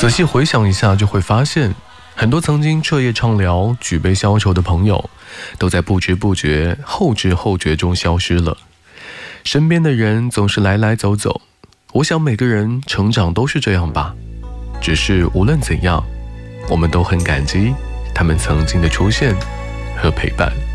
仔细回想一下，就会发现很多曾经彻夜畅聊、举杯消愁的朋友，都在不知不觉、后知后觉中消失了。身边的人总是来来走走，我想每个人成长都是这样吧。只是无论怎样，我们都很感激他们曾经的出现和陪伴。